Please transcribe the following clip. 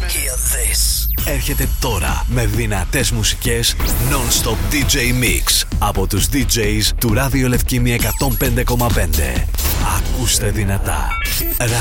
Hear this. Έρχεται τώρα με δυνατές μουσικές non-stop DJ Mix από τους DJs του Ράδιο Λευκήμη 105,5. Ακούστε δυνατά.